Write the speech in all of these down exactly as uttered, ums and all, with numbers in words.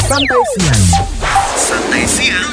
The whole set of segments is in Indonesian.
Santai Siang. Santai Siang.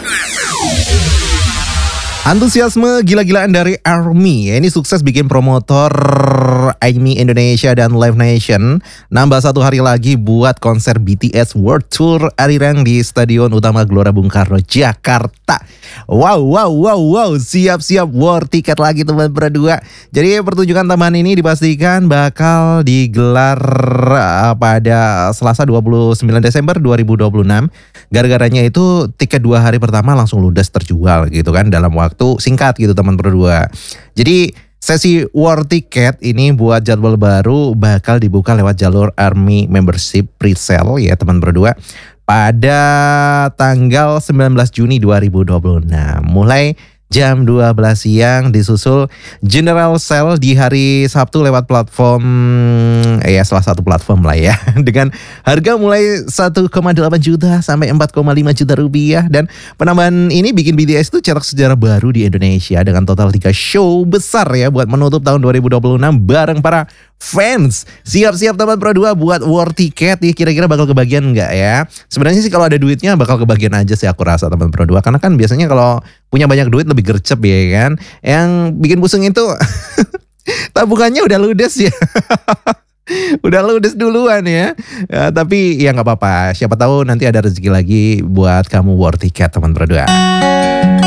Antusiasme gila-gilaan dari ARMY. Ini sukses bikin promotor ARMY Indonesia dan Live Nation nambah satu hari lagi buat konser B T S World Tour Arirang di Stadion Utama Gelora Bung Karno, Jakarta. Wow, wow, wow, wow. Siap-siap war tiket lagi teman berdua. Jadi pertunjukan tambahan ini dipastikan bakal digelar uh, pada Selasa dua puluh sembilan Desember dua ribu dua puluh enam. Gara-garanya itu tiket dua hari pertama langsung ludes terjual gitu kan dalam waktu singkat gitu teman berdua. Jadi sesi war tiket ini buat jadwal baru bakal dibuka lewat jalur ARMY Membership Pre-Sale ya teman berdua pada tanggal sembilan belas Juni dua ribu dua puluh enam. Mulai jam dua belas siang, disusul General Sale di hari Sabtu lewat platform, ya salah satu platform lah ya. Dengan harga mulai satu koma delapan juta sampai empat koma lima juta rupiah. Dan penambahan ini bikin B T S itu cetak sejarah baru di Indonesia dengan total tiga show besar ya buat menutup tahun dua ribu dua puluh enam bareng para fans. Siap-siap teman Pro dua buat war tiket nih, kira-kira bakal kebagian nggak ya? Sebenarnya sih kalau ada duitnya bakal kebagian aja sih aku rasa teman Pro dua. Karena kan biasanya kalau punya banyak duit lebih gercep ya kan. Yang bikin pusing itu tabungannya udah ludes ya. Udah ludes duluan ya. Ya tapi ya nggak apa-apa. Siapa tahu nanti ada rezeki lagi buat kamu war tiket teman Pro dua.